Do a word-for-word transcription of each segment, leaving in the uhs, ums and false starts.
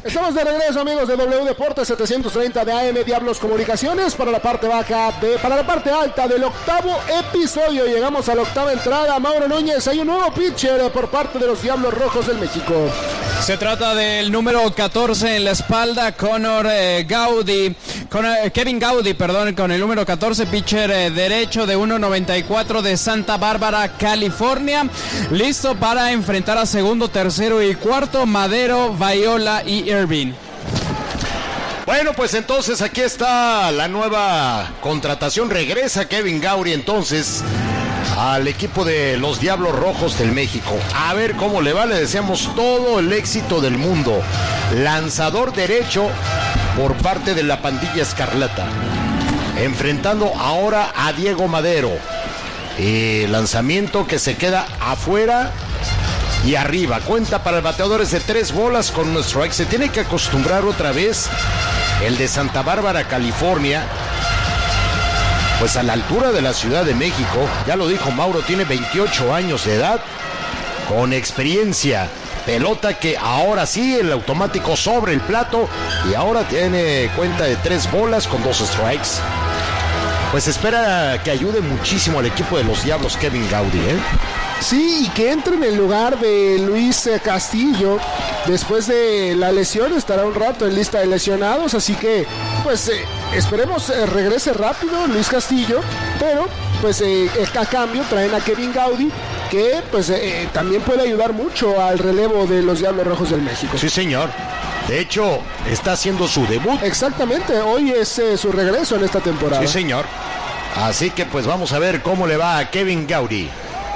Estamos de regreso, amigos de W Deportes setecientos treinta de A M Diablos Comunicaciones para la parte baja, de, para la parte alta del octavo episodio. Llegamos a la octava entrada. Mauro Núñez, hay un nuevo pitcher por parte de los Diablos Rojos del México. Se trata del número catorce en la espalda, Connor eh, Gaudy, con, eh, Kevin Gaudy, perdón, con el número catorce, pitcher eh, derecho de uno noventa y cuatro de Santa Bárbara, California. Listo para enfrentar a segundo, tercero y cuarto, Madero, Viola y Irving. Bueno, pues entonces aquí está la nueva contratación. Regresa Kevin Gaudy entonces al equipo de los Diablos Rojos del México. A ver cómo le va, le deseamos todo el éxito del mundo. Lanzador derecho por parte de la pandilla escarlata. Enfrentando ahora a Diego Madero. Eh, lanzamiento que se queda afuera y arriba. Cuenta para el bateador es de tres bolas con un strike. Se tiene que acostumbrar otra vez el de Santa Bárbara, California, pues a la altura de la Ciudad de México. Ya lo dijo Mauro, tiene veintiocho años de edad, con experiencia. Pelota que ahora sí, el automático sobre el plato, y ahora tiene cuenta de tres bolas con dos strikes. Pues espera que ayude muchísimo al equipo de los Diablos Kevin Gaudy, ¿eh? Sí, y que entre en el lugar de Luis Castillo. Después de la lesión estará un rato en lista de lesionados, así que pues eh, esperemos eh, regrese rápido Luis Castillo, pero pues eh, a cambio traen a Kevin Gaudy, que pues eh, también puede ayudar mucho al relevo de los Diablos Rojos del México. Sí, señor. De hecho, está haciendo su debut. Exactamente, hoy es eh, su regreso en esta temporada. Sí, señor. Así que pues vamos a ver cómo le va a Kevin Gaudy.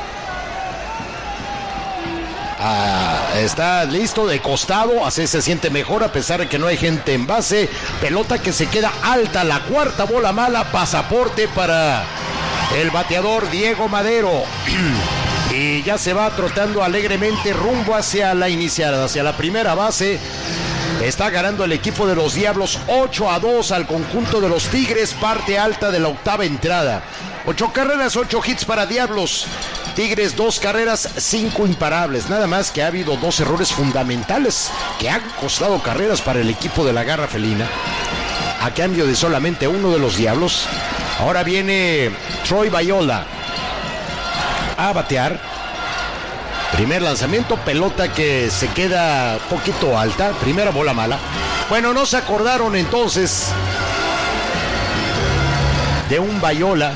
Ah, está listo de costado, así se siente mejor a pesar de que no hay gente en base. Pelota que se queda alta, la cuarta bola mala, pasaporte para el bateador Diego Madero. Y ya se va trotando alegremente rumbo hacia la iniciada, hacia la primera base. Está ganando el equipo de los Diablos ocho a dos al conjunto de los Tigres, parte alta de la octava entrada. ocho carreras, ocho hits para Diablos. Tigres, dos carreras, cinco imparables. Nada más que ha habido dos errores fundamentales que han costado carreras para el equipo de la Garra Felina, a cambio de solamente uno de los Diablos. Ahora viene Troy Viola a batear. Primer lanzamiento, pelota que se queda poquito alta. Primera bola mala. Bueno, no se acordaron entonces de un Viola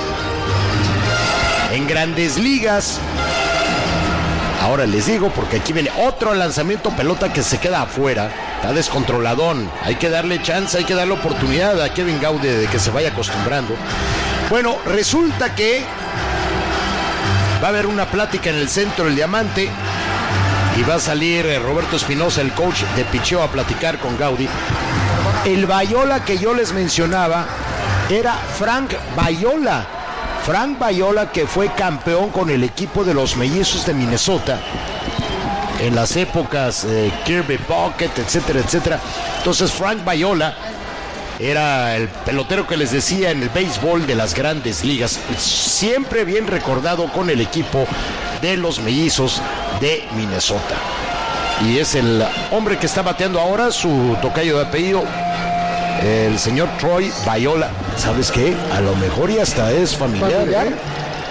en Grandes Ligas. Ahora les digo, porque aquí viene otro lanzamiento, pelota que se queda afuera. Está descontroladón. Hay que darle chance, hay que darle oportunidad a Kevin Gaudy de que se vaya acostumbrando. Bueno, resulta que va a haber una plática en el centro del Diamante y va a salir Roberto Espinosa, el coach de picheo, a platicar con Gaudy. El Viola que yo les mencionaba era Frank Viola. Frank Viola, que fue campeón con el equipo de los Mellizos de Minnesota en las épocas eh, Kirby Puckett, etcétera, etcétera. Entonces Frank Viola era el pelotero que les decía en el béisbol de las Grandes Ligas, siempre bien recordado con el equipo de los Mellizos de Minnesota. Y es el hombre que está bateando ahora, su tocayo de apellido, el señor Troy Viola. ¿Sabes qué? A lo mejor y hasta es familiar, ¿Familiar? ¿eh?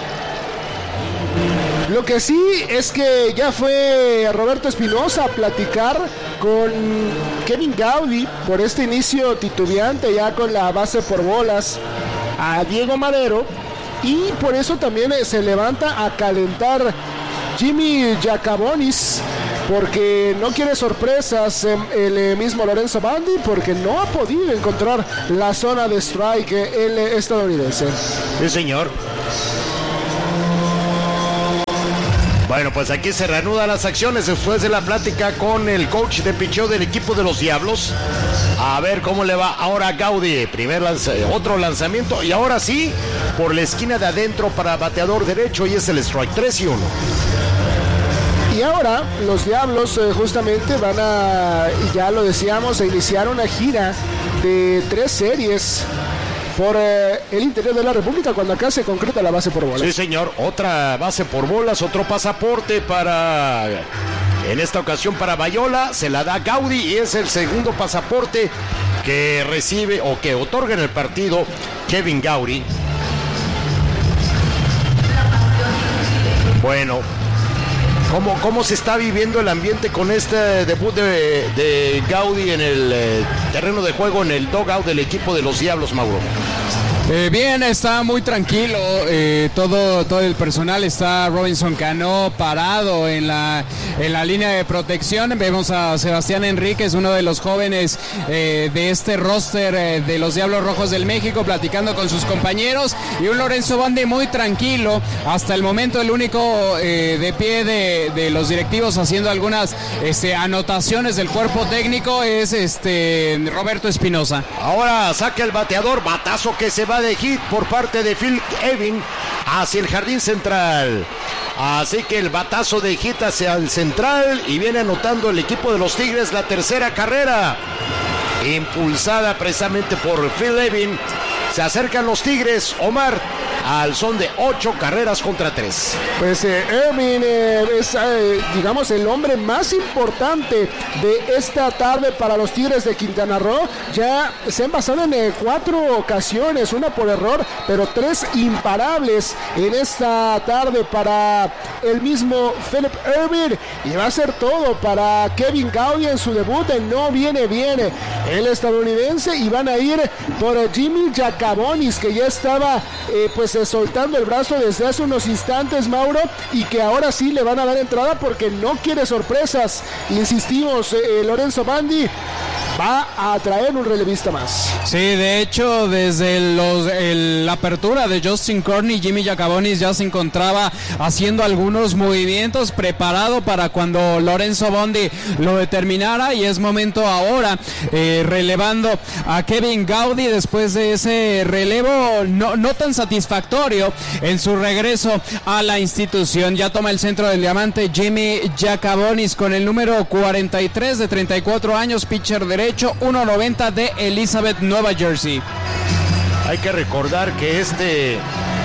Lo que sí es que ya fue Roberto Espinosa a platicar con Kevin Gaudy por este inicio titubeante ya con la base por bolas a Diego Madero, y por eso también se levanta a calentar Jimmy Giacabonis, porque no quiere sorpresas el mismo Lorenzo Bandi, porque no ha podido encontrar la zona de strike el estadounidense. Sí, señor. Bueno, pues aquí se reanudan las acciones después de la plática con el coach de picheo del equipo de los Diablos. A ver cómo le va ahora a Gaudy. Primer lanza, otro lanzamiento, y ahora sí, por la esquina de adentro para bateador derecho, y es el strike, tres y uno. Y ahora los Diablos eh, justamente van a, ya lo decíamos, a iniciar una gira de tres series por eh, el interior de la República, cuando acá se concreta la base por bolas. Sí, señor, otra base por bolas, otro pasaporte para En esta ocasión para Bayola se la da Gaudy y es el segundo pasaporte que recibe o que otorga en el partido Kevin Gaudy. Bueno, ¿cómo, cómo se está viviendo el ambiente con este debut de, de Gaudy en el eh, terreno de juego, en el dugout del equipo de los Diablos, Mauro? Eh, bien, está muy tranquilo, eh, todo, todo el personal. Está Robinson Cano parado en la, en la línea de protección. Vemos a Sebastián Enríquez, uno de los jóvenes eh, de este roster eh, de los Diablos Rojos del México, platicando con sus compañeros, y un Lorenzo Bandi muy tranquilo. Hasta el momento el único eh, de pie de, de los directivos haciendo algunas este, anotaciones del cuerpo técnico es este Roberto Espinosa. Ahora saca el bateador, batazo que se va de hit por parte de Phil Evin hacia el jardín central. Así que el batazo de hit hacia el central y viene anotando el equipo de los Tigres la tercera carrera, impulsada precisamente por Phil Evin. Se acercan los Tigres, Omar, al son de ocho carreras contra tres. Pues eh, Ervin eh, es, eh, digamos, el hombre más importante de esta tarde para los Tigres de Quintana Roo. Ya se han basado en eh, cuatro ocasiones, una por error, pero tres imparables en esta tarde para el mismo Philip Ervin. Y va a ser todo para Kevin Gaudy en su debut. No viene bien el estadounidense, y van a ir por eh, Jimmy Jacabonis, que ya estaba eh, pues soltando el brazo desde hace unos instantes, Mauro, y que ahora sí le van a dar entrada porque no quiere sorpresas. Insistimos, eh, Lorenzo Bandi va a traer un relevista más. Sí, de hecho, desde los, el, la apertura de Justin Corney, Jimmy Jacabonis ya se encontraba haciendo algunos movimientos, preparado para cuando Lorenzo Bandi lo determinara, y es momento ahora, eh, relevando a Kevin Gaudy después de ese relevo no, no tan satisfactorio en su regreso a la institución. Ya toma el centro del diamante Jimmy Jacabonis con el número cuarenta y tres, de treinta y cuatro años, pitcher derecho, uno noventa, de Elizabeth, Nueva Jersey. Hay que recordar que este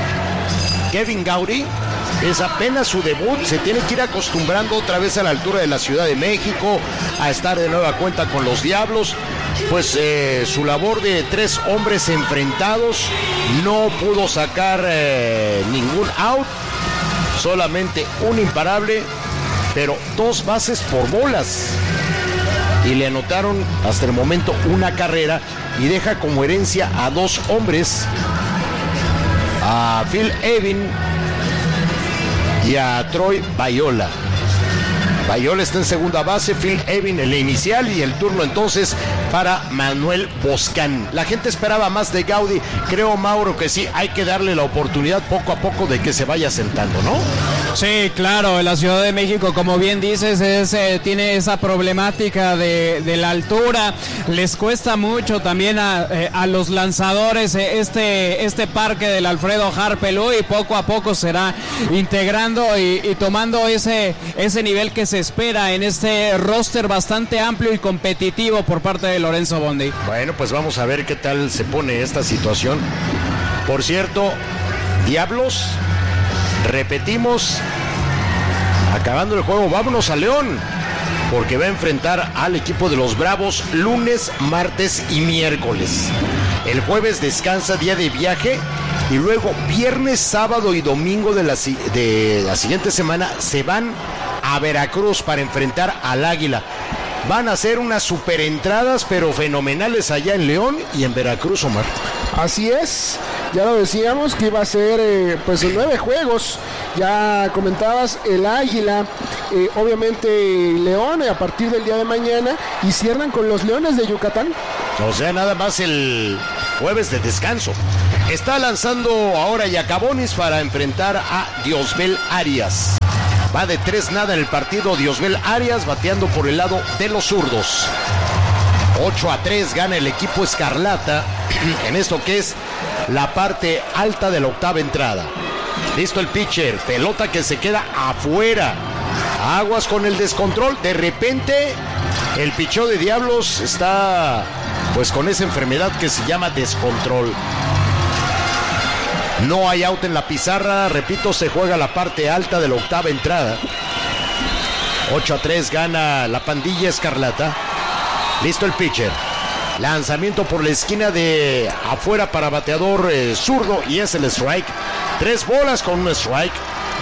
Kevin Gaudy es apenas su debut, se tiene que ir acostumbrando otra vez a la altura de la Ciudad de México, a estar de nueva cuenta con los Diablos. Pues eh, su labor de tres hombres enfrentados, no pudo sacar eh, ningún out, solamente un imparable, pero dos bases por bolas, y le anotaron hasta el momento una carrera, y deja como herencia a dos hombres, a Phil Evin y a Troy Bayola. Bayola está en segunda base, Phil Evin en la inicial, y el turno entonces para Manuel Boscán. La gente esperaba más de Gaudy, creo, Mauro, que sí, hay que darle la oportunidad poco a poco de que se vaya sentando, ¿no? Sí, claro, en la Ciudad de México, como bien dices, es, eh, tiene esa problemática de, de la altura, les cuesta mucho también a, eh, a los lanzadores eh, este, este parque del Alfredo Harpelú, y poco a poco será integrando y, y tomando ese, ese nivel que se espera en este roster bastante amplio y competitivo por parte de Lorenzo Bandi. Bueno, pues vamos a ver qué tal se pone esta situación. Por cierto, Diablos, repetimos, acabando el juego, vámonos a León, porque va a enfrentar al equipo de los Bravos lunes, martes y miércoles. El jueves descansa, día de viaje, y luego viernes, sábado y domingo de la, de la siguiente semana se van a Veracruz para enfrentar al Águila. Van a hacer unas super entradas, pero fenomenales, allá en León y en Veracruz, Omar. Así es, ya lo decíamos que iba a ser eh, pues nueve juegos. Ya comentabas el Águila, eh, obviamente León a partir del día de mañana, y cierran con los Leones de Yucatán. O sea, nada más el jueves de descanso. Está lanzando ahora Jacabonis para enfrentar a Diosbel Arias. Va de tres nada en el partido Diosbel Arias, bateando por el lado de los zurdos. ocho a tres gana el equipo Escarlata en esto que es la parte alta de la octava entrada. Listo el pitcher, pelota que se queda afuera. Aguas con el descontrol. De repente el picheo de Diablos está pues con esa enfermedad que se llama descontrol. No hay out en la pizarra, repito, se juega la parte alta de la octava entrada. ocho a tres gana la pandilla escarlata. Listo el pitcher. Lanzamiento por la esquina de afuera para bateador eh, zurdo y es el strike. Tres bolas con un strike.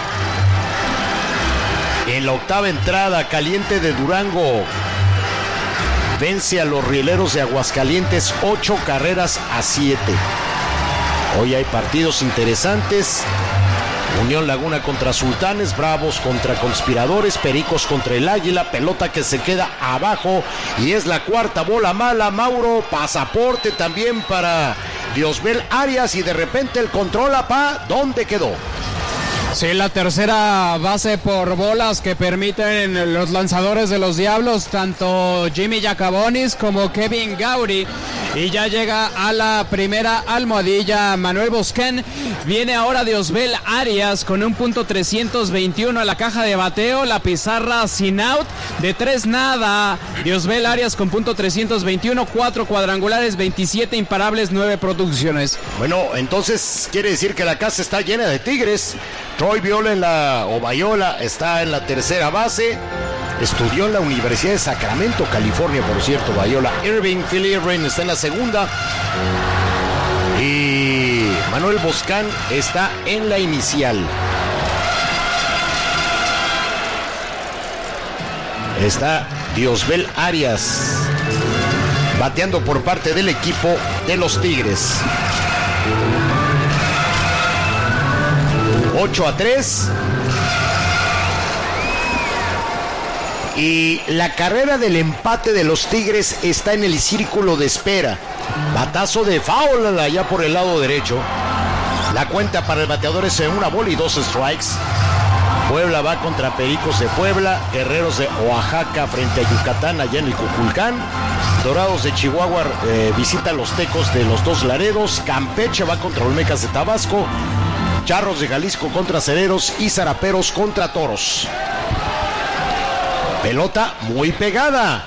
En la octava entrada, Caliente de Durango vence a los Rieleros de Aguascalientes ocho carreras a siete. Hoy hay partidos interesantes. Unión Laguna contra Sultanes, Bravos contra Conspiradores, Pericos contra el Águila, pelota que se queda abajo y es la cuarta bola mala. Mauro, pasaporte también para Diosbel Arias y de repente el control a pa, ¿dónde quedó? Sí, la tercera base por bolas que permiten los lanzadores de los Diablos, tanto Jimmy Giacabonis como Kevin Gowdy. Y ya llega a la primera almohadilla Manuel Bosquén. Viene ahora Diosbel Arias con un punto trescientos veintiuno a la caja de bateo. La pizarra sin out de tres nada. Diosbel Arias con punto trescientos veintiuno, cuatro cuadrangulares, veintisiete imparables, nueve producciones. Bueno, entonces quiere decir que la casa está llena de tigres. Troy Viola en la, o Viola está en la tercera base. Estudió en la Universidad de Sacramento, California, por cierto, Viola. Irving Philibert está en la segunda. Y Manuel Bosquén está en la inicial. Está Diosbel Arias bateando por parte del equipo de los Tigres. ocho a tres. Y la carrera del empate de los Tigres está en el círculo de espera. Batazo de foul allá por el lado derecho. La cuenta para el bateador es en una bola y dos strikes. Puebla va contra Pericos de Puebla. Guerreros de Oaxaca frente a Yucatán allá en el Cuculcán. Dorados de Chihuahua eh, visita a los Tecos de los Dos Laredos. Campeche va contra Olmecas de Tabasco. Charros de Jalisco contra Cereros y Zaraperos contra Toros. Pelota muy pegada.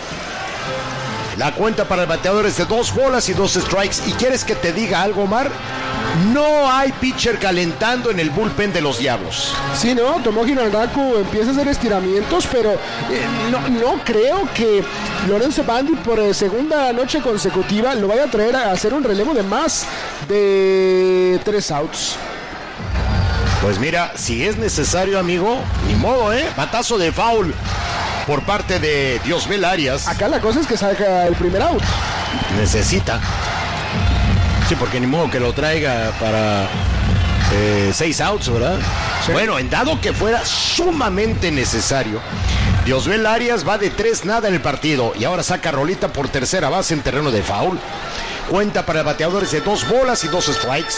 La cuenta para el bateador es de dos bolas y dos strikes. ¿Y quieres que te diga algo, Omar? No hay pitcher calentando en el bullpen de los Diablos. Sí, no, Tomoji Nangaku empieza a hacer estiramientos, pero eh, no, no creo que Lorenzo Bandi por eh, segunda noche consecutiva lo vaya a traer a hacer un relevo de más de tres outs. Pues mira, si es necesario, amigo, ni modo, ¿eh? Batazo de foul por parte de Diosbel Arias. Acá la cosa es que saca el primer out. Necesita. Sí, porque ni modo que lo traiga para eh, seis outs, ¿verdad? Sí. Bueno, en dado que fuera sumamente necesario, Diosbel Arias va de tres nada en el partido y ahora saca rolita por tercera base en terreno de foul. Cuenta para bateadores de dos bolas y dos strikes.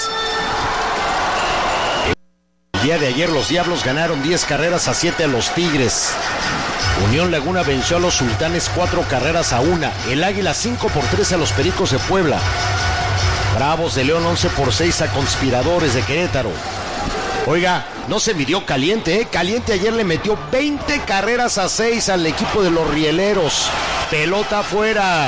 El día de ayer los Diablos ganaron diez carreras a siete a los Tigres. Unión Laguna venció a los Sultanes cuatro carreras a una. El Águila cinco por tres a los Pericos de Puebla. Bravos de León once por seis a Conspiradores de Querétaro. Oiga, no se midió Caliente, ¿eh? Caliente ayer le metió veinte carreras a seis al equipo de los Rieleros. Pelota afuera.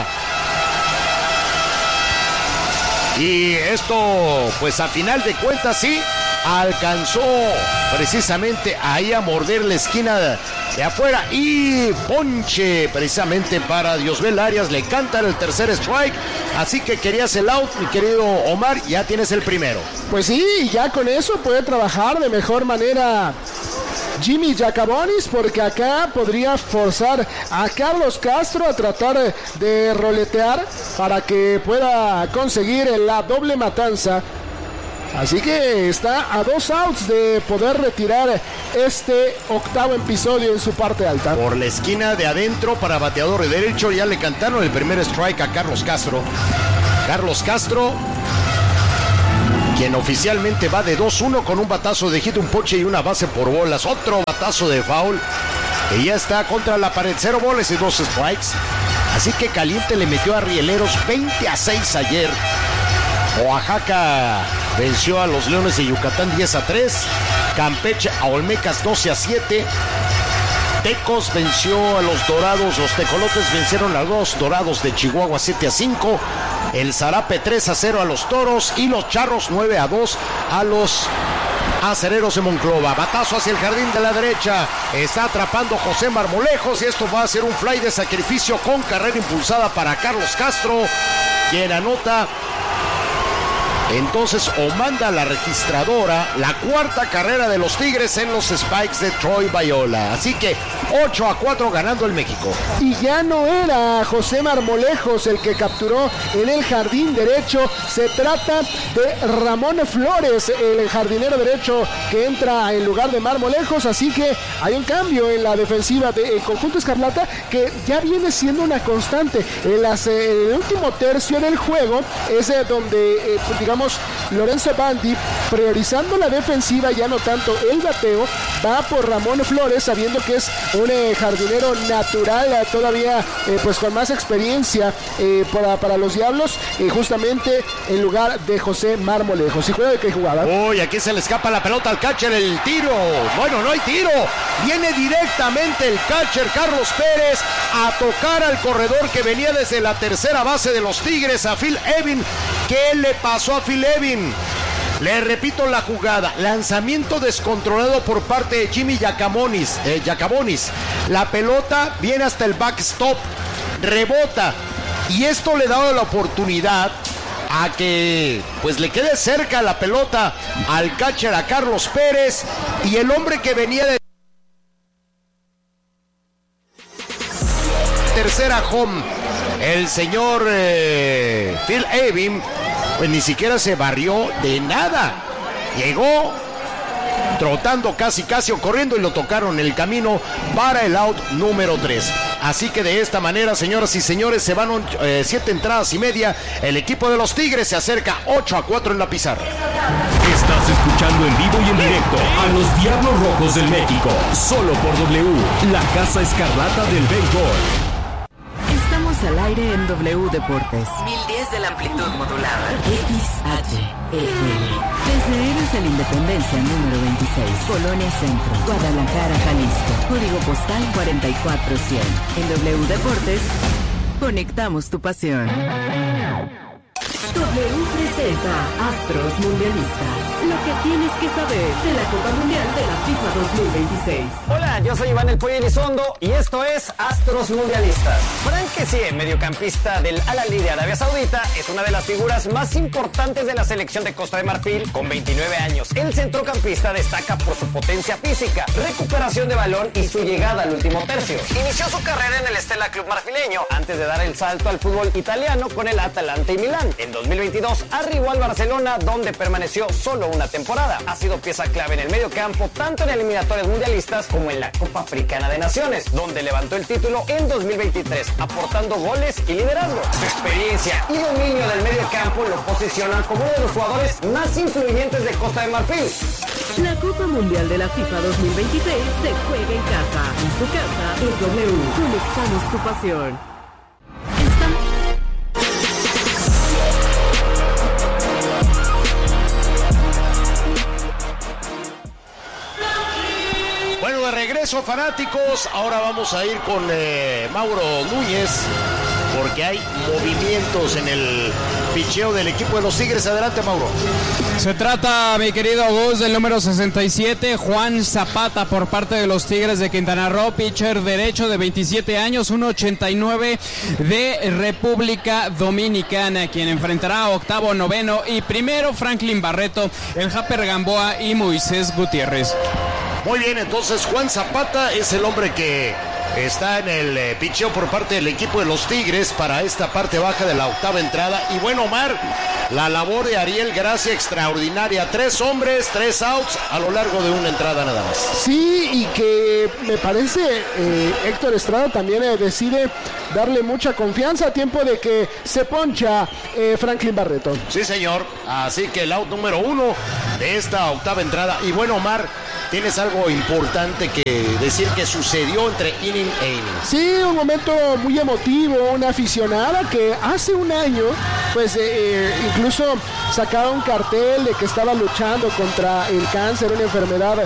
Y esto, pues a final de cuentas, sí, alcanzó precisamente ahí a morder la esquina de, de afuera y ponche precisamente para Diosbel Arias. Le canta el tercer strike, así que querías el out, mi querido Omar, ya tienes el primero. Pues sí, ya con eso puede trabajar de mejor manera Jimmy Giacabonis, porque acá podría forzar a Carlos Castro a tratar de roletear para que pueda conseguir la doble matanza. Así que está a dos outs de poder retirar este octavo episodio en su parte alta. Por la esquina de adentro para bateador de derecho ya le cantaron el primer strike a Carlos Castro. Carlos Castro, quien oficialmente va de dos uno con un batazo de hit, un ponche y una base por bolas. Otro batazo de foul. Y ya está contra la pared. Cero bolas y dos strikes. Así que Caliente le metió a Rieleros veinte a seis ayer. Oaxaca venció a los Leones de Yucatán diez a tres. Campeche a Olmecas doce a siete. Tecos venció a los Dorados. Los Tecolotes vencieron a los Dorados de Chihuahua siete a cinco. El Zarape tres a cero a los Toros. Y los Charros nueve a dos a los Acereros de Monclova. Batazo hacia el jardín de la derecha. Está atrapando José Marmolejos y esto va a ser un fly de sacrificio con carrera impulsada para Carlos Castro, quien anota entonces o manda a la registradora la cuarta carrera de los Tigres en los Spikes de Troy Viola. Así que ocho a cuatro ganando el México. Y ya no era José Marmolejos el que capturó en el jardín derecho. Se trata de Ramón Flores, el jardinero derecho que entra en lugar de Marmolejos. Así que hay un cambio en la defensiva del conjunto escarlata que ya viene siendo una constante. En, las, en el último tercio del juego es eh, donde, eh, digamos, Lorenzo Bandi, priorizando la defensiva, ya no tanto el bateo, va por Ramón Flores, sabiendo que es un eh, jardinero natural, eh, todavía eh, pues con más experiencia eh, para, para los Diablos, eh, justamente en lugar de José Marmolejos. ¿Y juega de qué jugaba? Uy, aquí se le escapa la pelota al catcher, el tiro. Bueno, no hay tiro. Viene directamente el catcher Carlos Pérez a tocar al corredor que venía desde la tercera base de los Tigres, a Phil Evin. ¿Qué le pasó a Phil Evin? Le repito la jugada, lanzamiento descontrolado por parte de Jimmy Giacamonis, eh, Giacamonis. La pelota viene hasta el backstop, rebota y esto le da la oportunidad a que pues le quede cerca la pelota al catcher, a Carlos Pérez, y el hombre que venía de tercera home, el señor eh, Phil Evin, pues ni siquiera se barrió de nada. Llegó trotando casi casi o corriendo y lo tocaron en el camino para el out número tres. Así que de esta manera, señoras y señores, se van eh, siete entradas y media. El equipo de los Tigres se acerca ocho a cuatro en la pizarra. Estás escuchando en vivo y en directo a los Diablos Rojos del México, solo por W, la Casa Escarlata del Béisbol. Estamos al aire en W Deportes. mil diez de la amplitud modulada. X H E L. Desde Héroes de la Independencia número veintiséis, Colonia Centro, Guadalajara, Jalisco. Código postal cuarenta y cuatro cien. En W Deportes, conectamos tu pasión. W presenta Astros Mundialistas. Lo que tienes que saber de la Copa Mundial de la FIFA dos mil veintiséis. Hola, yo soy Iván El Pollo Elizondo y esto es Astros Mundialistas. Frank Kessie, mediocampista del Al-Ahly de Arabia Saudita, es una de las figuras más importantes de la selección de Costa de Marfil. Con veintinueve años, el centrocampista destaca por su potencia física, recuperación de balón y su llegada al último tercio. Inició su carrera en el Stella Club marfileño antes de dar el salto al fútbol italiano con el Atalanta y Milán. En dos mil veintidós arribó al Barcelona, donde permaneció solo una temporada. Ha sido pieza clave en el medio campo, tanto en eliminatorias mundialistas como en la Copa Africana de Naciones, donde levantó el título en dos mil veintitrés, aportando goles y liderazgo. Su experiencia y dominio del medio campo lo posicionan como uno de los jugadores más influyentes de Costa de Marfil. La Copa Mundial de la FIFA dos mil veintiséis se juega en casa. En su casa es W. Conectamos tu pasión. Estamos... Bueno, de regreso, fanáticos. Ahora vamos a ir con eh, Mauro Núñez, porque hay movimientos en el picheo del equipo de los Tigres. Adelante, Mauro. Se trata, mi querido Gus, del número sesenta y siete, Juan Zapata, por parte de los Tigres de Quintana Roo, pitcher derecho de veintisiete años, uno ochenta y nueve de República Dominicana, quien enfrentará a octavo, noveno y primero Franklin Barreto, el Japper Gamboa y Moisés Gutiérrez. Muy bien, entonces Juan Zapata es el hombre que está en el eh, picheo por parte del equipo de los Tigres para esta parte baja de la octava entrada. Y bueno, Omar, la labor de Ariel Gracia extraordinaria. Tres hombres, tres outs a lo largo de una entrada nada más. Sí, y que me parece eh, Héctor Estrada también eh, decide darle mucha confianza a tiempo de que se poncha eh, Franklin Barreto. Sí, señor. Así que el out número uno de esta octava entrada. Y bueno, Omar, tienes algo importante que decir que sucedió entre inning e inning. Sí, un momento muy emotivo, una aficionada que hace un año, pues eh, incluso sacaba un cartel de que estaba luchando contra el cáncer, una enfermedad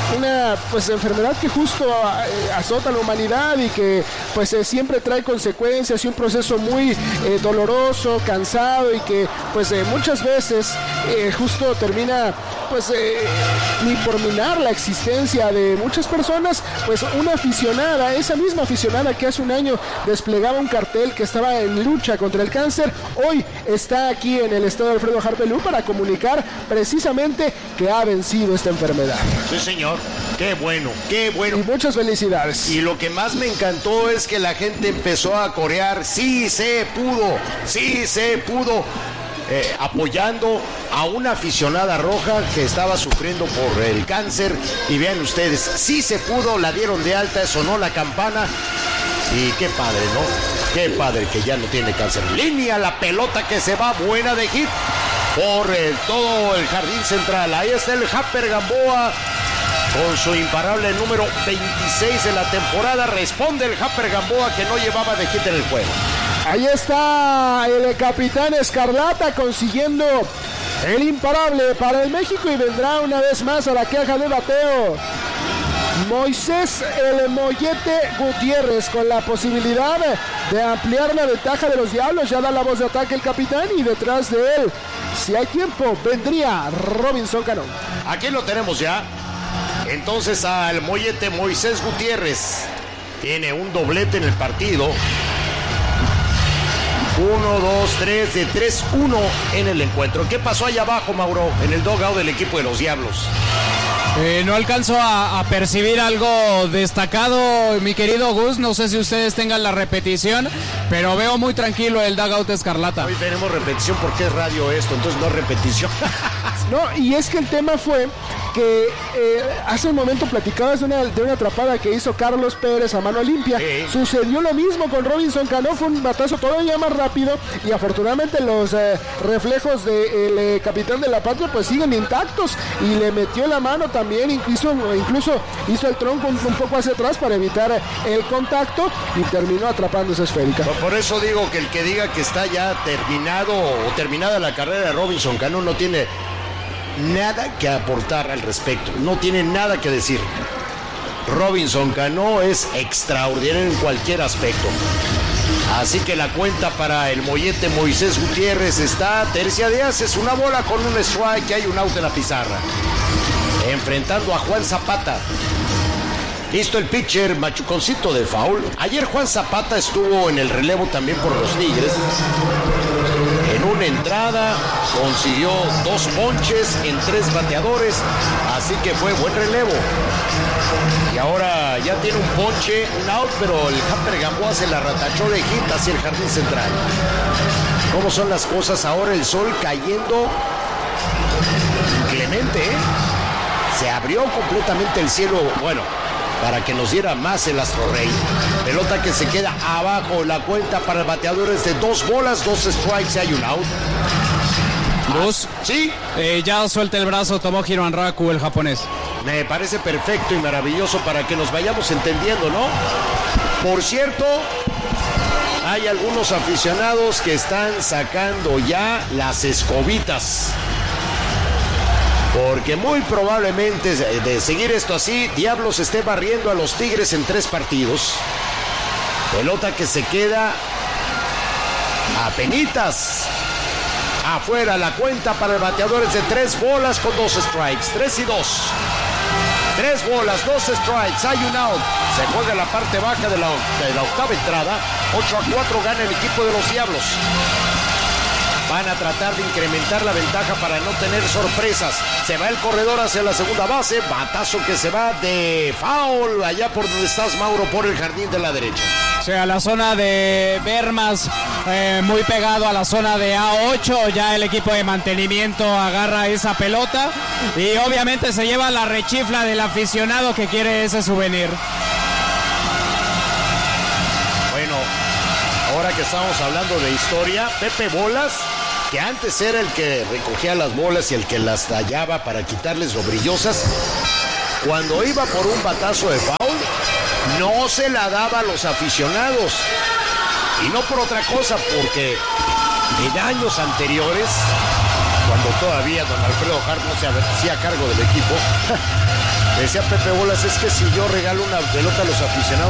una pues enfermedad que justo eh, azota a la humanidad y que pues eh, siempre trae consecuencias y un proceso muy eh, doloroso, cansado y que pues eh, muchas veces eh, justo termina pues eh, ni por minar la existencia de muchas personas. Pues una aficionada, esa misma aficionada que hace un año desplegaba un cartel que estaba en lucha contra el cáncer, hoy está aquí en el estadio Alfredo Harpelú para comunicar precisamente que ha vencido esta enfermedad. Sí, señor. Qué bueno, qué bueno. Y muchas felicidades. Y lo que más me encantó es que la gente empezó a corear, sí se pudo, sí se pudo. Eh, apoyando a una aficionada roja que estaba sufriendo por el cáncer. Y vean ustedes, sí se pudo, la dieron de alta, sonó la campana. Y qué padre, ¿no? Qué padre que ya no tiene cáncer. Línea la pelota que se va buena de hit por el, todo el jardín central. Ahí está el Japper Gamboa con su imparable número veintiséis de la temporada. Responde el Japper Gamboa que no llevaba de hit en el juego. Ahí está el capitán Escarlata consiguiendo el imparable para el México y vendrá una vez más a la caja de bateo Moisés el Mollete Gutiérrez con la posibilidad de ampliar la ventaja de los Diablos. Ya da la voz de ataque el capitán y detrás de él, si hay tiempo, vendría Robinson Cano. Aquí lo tenemos ya. Entonces al Mollete Moisés Gutiérrez tiene un doblete en el partido. uno, dos, tres, de tres uno en el encuentro. ¿Qué pasó allá abajo, Mauro, en el dugout del equipo de los Diablos? Eh, no alcanzo a, a percibir algo destacado, mi querido Gus. No sé si ustedes tengan la repetición, pero veo muy tranquilo el dugout Escarlata. Hoy tenemos repetición porque es radio esto, entonces no es repetición. No, y es que el tema fue que eh, hace un momento platicabas de una, de una atrapada que hizo Carlos Pérez a mano limpia. Sí. Sucedió lo mismo con Robinson Cano, fue un batazo todavía más rápido y afortunadamente los eh, reflejos del de, eh, capitán de la Patria pues siguen intactos y le metió la mano también, incluso, incluso hizo el tronco un, un poco hacia atrás para evitar el contacto y terminó atrapando esa esférica. Por, por eso digo que el que diga que está ya terminado o terminada la carrera de Robinson Cano no tiene nada que aportar al respecto, no tiene nada que decir. Robinson Cano es extraordinario en cualquier aspecto. Así que la cuenta para el Mollete Moisés Gutiérrez está tercia de haces, una bola con un strike y hay un out en la pizarra. Enfrentando a Juan Zapata. Listo el pitcher, machuconcito de foul. Ayer Juan Zapata estuvo en el relevo también por los Tigres. En una entrada consiguió dos ponches en tres bateadores, así que fue buen relevo. Y ahora ya tiene un ponche, un out, pero el Japper Gamboa se la ratachó de hit hacia el jardín central. ¿Cómo son las cosas ahora? El sol cayendo inclemente, ¿eh? Se abrió completamente el cielo, bueno, para que nos diera más el Astro Rey. Pelota que se queda abajo, la cuenta para el bateador es de dos bolas, dos strikes y hay un out. Dos. Sí. Eh, ya suelta el brazo Tomohiro Hanraku, el japonés. Me parece perfecto y maravilloso para que nos vayamos entendiendo, ¿no? Por cierto, hay algunos aficionados que están sacando ya las escobitas. Porque muy probablemente de seguir esto así, Diablos esté barriendo a los Tigres en tres partidos. Pelota que se queda a penitas. Afuera la cuenta para el bateador es de tres bolas con dos strikes. Tres y dos. Tres bolas, dos strikes, hay un out. Se juega la parte baja de la, de la octava entrada. ocho a cuatro gana el equipo de los Diablos. Van a tratar de incrementar la ventaja para no tener sorpresas. Se va el corredor hacia la segunda base. Batazo que se va de foul. Allá por donde estás, Mauro, por el jardín de la derecha. O sea, la zona de Bermas, eh, muy pegado a la zona de A ocho. Ya el equipo de mantenimiento agarra esa pelota. Y obviamente se lleva la rechifla del aficionado que quiere ese souvenir. Bueno, ahora que estamos hablando de historia, Pepe Bolas, que antes era el que recogía las bolas y el que las tallaba para quitarles lo brillosas, cuando iba por un batazo de foul, no se la daba a los aficionados. Y no por otra cosa, porque en años anteriores, cuando todavía don Alfredo Hart no se hacía cargo del equipo, Decía Pepe Bolas, es que si yo regalo una pelota a los aficionados